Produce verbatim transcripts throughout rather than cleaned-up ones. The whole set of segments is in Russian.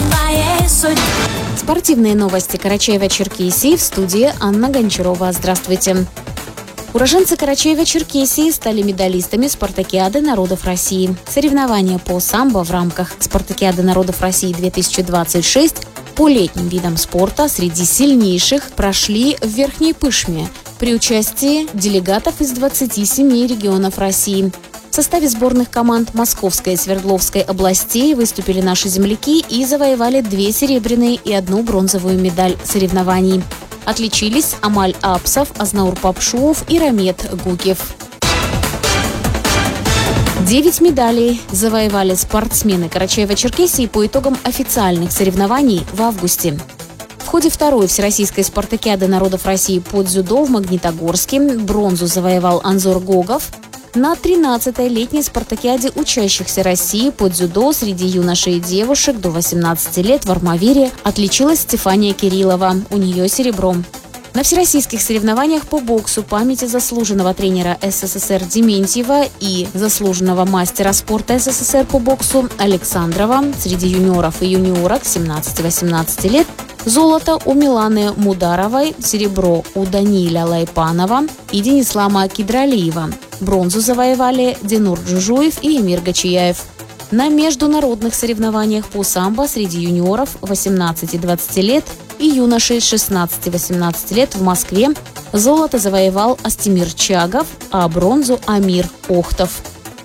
твоей судьбе. Спортивные новости Карачаева-Черкесии, в студии Анна Гончарова. Здравствуйте. Уроженцы Карачаева-Черкесии стали медалистами Спартакиады народов России. Соревнования по самбо в рамках Спартакиады народов России-две тысячи двадцать шесть по летним видам спорта среди сильнейших прошли в Верхней Пышме при участии делегатов из двадцати семи регионов России. В составе сборных команд Московской и Свердловской областей выступили наши земляки и завоевали две серебряные и одну бронзовую медаль соревнований. Отличились Амаль Апсов, Азнаур Папшуов и Рамет Гукев. Девять медалей завоевали спортсмены Карачаева-Черкесии по итогам официальных соревнований в августе. В ходе второй Всероссийской спартакиады народов России по дзюдо в Магнитогорске бронзу завоевал Анзор Гогов. На тринадцатой летней спартакиаде учащихся России по дзюдо среди юношей и девушек до восемнадцати лет в Армавире отличилась Стефания Кириллова. У нее серебро. На всероссийских соревнованиях по боксу памяти заслуженного тренера СССР Дементьева и заслуженного мастера спорта СССР по боксу Александрова среди юниоров и юниорок семнадцати-восемнадцати лет золото у Миланы Мударовой, серебро у Данииля Лайпанова и Денислама Кидралиева. Бронзу завоевали Денур Джужуев и Эмир Гачияев. На международных соревнованиях по самбо среди юниоров восемнадцати-двадцати лет и юношей шестнадцати-восемнадцати лет в Москве золото завоевал Астемир Чагов, а бронзу Амир Охтов.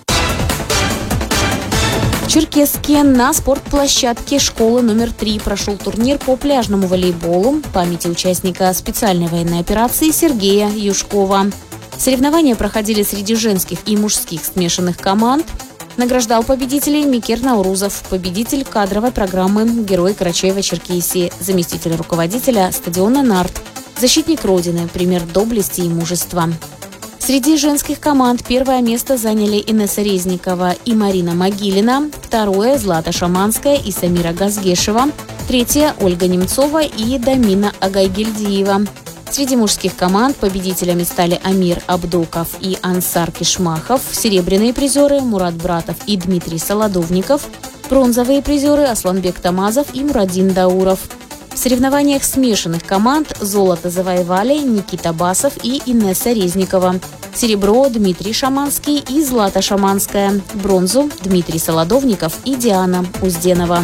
В Черкесске на спортплощадке школы номер три прошел турнир по пляжному волейболу памяти участника специальной военной операции Сергея Юшкова. Соревнования проходили среди женских и мужских смешанных команд. Награждал победителей Микер Наурузов, победитель кадровой программы «Герой Карачаева-Черкесии», заместитель руководителя стадиона «Нарт», защитник Родины, пример доблести и мужества. Среди женских команд первое место заняли Инесса Резникова и Марина Могилина, второе – Злата Шаманская и Самира Газгешева, третье – Ольга Немцова и Дамина Агайгельдиева. Среди мужских команд победителями стали Амир Абдуков и Ансар Кишмахов, серебряные призеры Мурат Братов и Дмитрий Солодовников, бронзовые призеры Асланбек Тамазов и Мурадин Дауров. В соревнованиях смешанных команд золото завоевали Никита Басов и Инесса Резникова, серебро Дмитрий Шаманский и Злата Шаманская, бронзу Дмитрий Солодовников и Диана Узденова.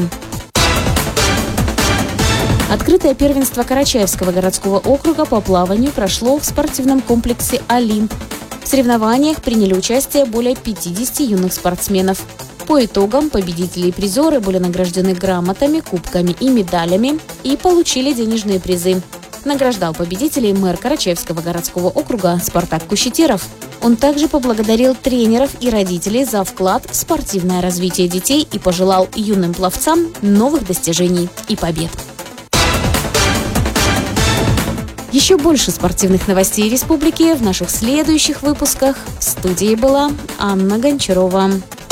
Открытое первенство Карачаевского городского округа по плаванию прошло в спортивном комплексе «Олимп». В соревнованиях приняли участие более пятидесяти юных спортсменов. По итогам победители и призеры были награждены грамотами, кубками и медалями и получили денежные призы. Награждал победителей мэр Карачаевского городского округа Спартак Кущетеров. Он также поблагодарил тренеров и родителей за вклад в спортивное развитие детей и пожелал юным пловцам новых достижений и побед. Еще больше спортивных новостей республики в наших следующих выпусках. В студии была Анна Гончарова.